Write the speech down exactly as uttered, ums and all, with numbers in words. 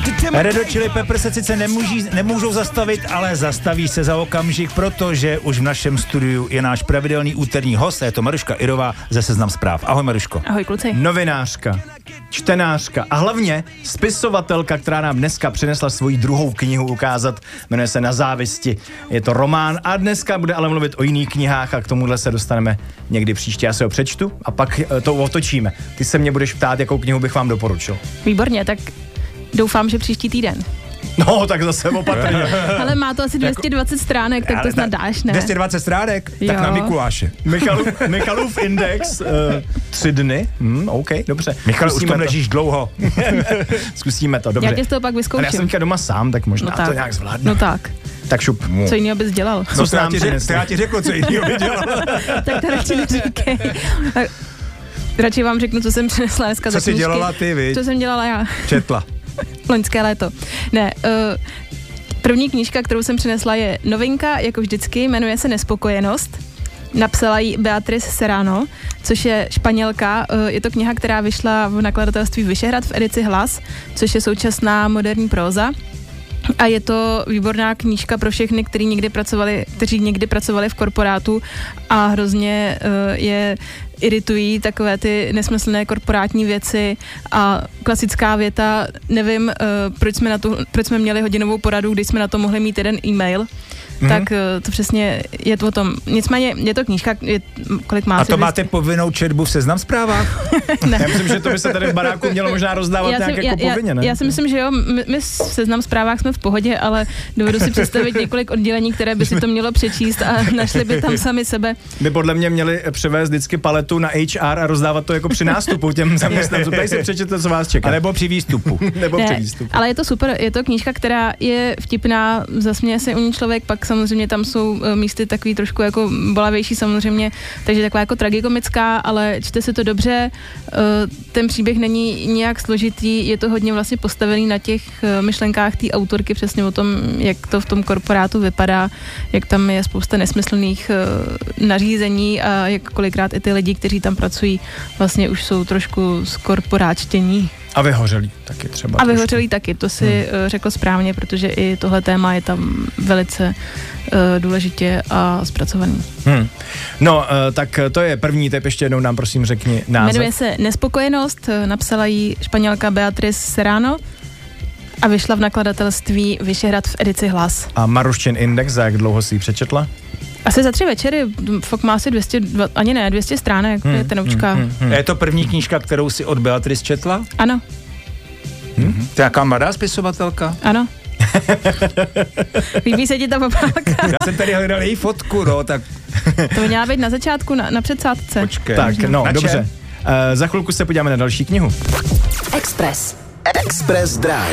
Red Hot Chili Peppers se sice nemůží, nemůžou zastavit, ale zastaví se za okamžik, protože už v našem studiu je náš pravidelný úterní host, je to Maruška Irová ze Seznam Zpráv. Ahoj Maruško. Ahoj kluci. Novinářka, čtenářka a hlavně spisovatelka, která nám dneska přinesla svoji druhou knihu ukázat, jmenuje se Na závisti. Je to román a dneska bude ale mluvit o jiných knihách a k tomuhle se dostaneme někdy příště. Já se ho přečtu a pak to otočíme. Ty se mě budeš ptát, jakou knihu bych vám doporučil. Výborně, tak doufám, že příští týden. No, tak zase opatrně. Ale má to asi dvě stě dvacet stránek, tak to snad dáš, ne? dvě stě dvacet stránek? Jo. Tak na Mikuláše. Michalův, Michalův index, uh, tři dny. Hmm, OK, dobře. Michal, už tam ležíš dlouho. Zkusíme to, dobře. Já tě z toho pak vyzkouším. Ale já jsem teďka doma sám, tak možná no tak. to nějak zvládnu. No tak. Tak šup. Co jiného bys dělal? No, to já ti řek, to já ti řekl, co jiného by dělal. Tak to radši neříkej. Radši vám řeknu, co jsem přinesla dneska co za jsi knížky. dělala ty, viď? Co jsem dělala já. Četla. Loňské léto. Ne, uh, první knížka, kterou jsem přinesla, je novinka, jako vždycky, jmenuje se Nespokojenost. Napsala ji Beatriz Serrano, což je Španělka. Uh, je to kniha, která vyšla v nakladatelství Vyšehrad v edici Hlas, což je současná moderní próza. A je to výborná knížka pro všechny, kteří někdy pracovali, kteří někdy pracovali v korporátu a hrozně uh, je iritují takové ty nesmyslné korporátní věci a klasická věta, nevím, uh, proč jsme na to, proč jsme měli hodinovou poradu, když jsme na to mohli mít jeden e-mail. Mm-hmm. Tak uh, to přesně je to o tom. Nicméně je to knížka, je, kolik má. A to máte povinnou četbu v Seznam Zprávách? Já myslím, že to by se tady v baráku mělo možná rozdávat já nějak jsem, jako já, povinně, ne? Já si myslím, že jo, my, my v Seznam Zprávách jsme v pohodě, ale dovedu si představit několik oddělení, které by si to mělo přečíst a našli by tam sami sebe. By podle mě měli převést vždycky paletu na H R a rozdávat to jako při nástupu těm zaměstnancům. Tady si přečtěte, co vás čeká. A nebo při výstupu. nebo ne, při výstupu. Ale je to super, je to knížka, která je vtipná, zasměje se u ní člověk, pak samozřejmě tam jsou místy takový trošku jako bolavější samozřejmě, takže taková jako tragikomická, ale čte se to dobře, ten příběh není nějak složitý, je to hodně vlastně postavený na těch myšlenkách té autorky, přesně o tom, jak to v tom korporátu vypadá, jak tam je spousta nesmyslných nařízení a jak kolikrát i ty lidi, kteří tam pracují, vlastně už jsou trošku skorporáčtění. A vyhořelí taky třeba. A vyhořelí taky, to si hmm. řekl správně, protože i tohle téma je tam velice uh, důležitě a zpracovaný. Hmm. No, uh, tak to je první tip, ještě jednou nám prosím řekni název. Jmenuje se Nespokojenost, napsala ji Španělka Beatriz Serrano a vyšla v nakladatelství Vyšehrad v edici Hlas. A Maruščin index, za jak dlouho si ji přečetla? Asi za tři večery, fakt má asi dvě stě, ani ne, dvě stě stránek, hmm, je tenoučka. Hmm, hmm, hmm. Je to první knížka, kterou si od Beatriz četla? Ano. Hmm. To je jaká mladá spisovatelka? Ano. Líbí se ti ta popálka? Já jsem tady hledal její fotku, no, tak... To by měla být na začátku, na, na předsádce. Počkej. Tak, no, na dobře. Uh, za chvilku se podíváme na další knihu. Express. Express Drive.